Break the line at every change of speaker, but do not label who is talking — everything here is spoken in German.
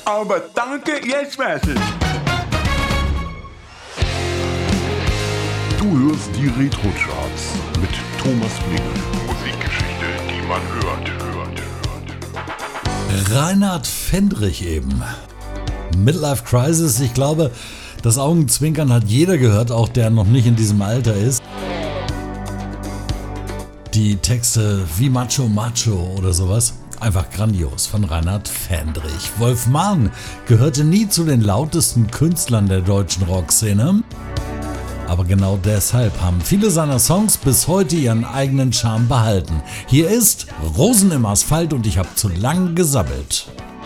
Aber danke, jetzt weiß ich.
Du hörst die Retro-Charts mit Thomas Blingel.
Musikgeschichte, die man hört.
Reinhard Fendrich eben. Midlife Crisis, ich glaube, das Augenzwinkern hat jeder gehört, auch der noch nicht in diesem Alter ist. Die Texte wie Macho Macho oder sowas, einfach grandios von Reinhard Fendrich. Wolf Mahn gehörte nie zu den lautesten Künstlern der deutschen Rockszene. Aber genau deshalb haben viele seiner Songs bis heute ihren eigenen Charme behalten. Hier ist Rosen im Asphalt und ich hab zu lang gesabbelt.